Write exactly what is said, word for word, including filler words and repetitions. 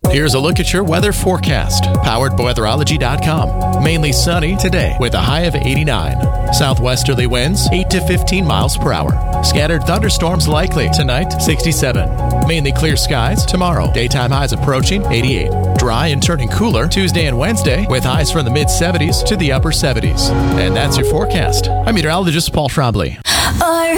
Here's a look at your weather forecast, powered by weatherology dot com. Mainly sunny today with a high of eighty-nine. Southwesterly winds eight to fifteen miles per hour. Scattered thunderstorms likely tonight, sixty-seven. Mainly clear skies tomorrow. Daytime highs approaching eighty-eight. Dry and turning cooler Tuesday and Wednesday with highs from the mid seventies to the upper seventies. And that's your forecast. I'm meteorologist Paul Trombley. Our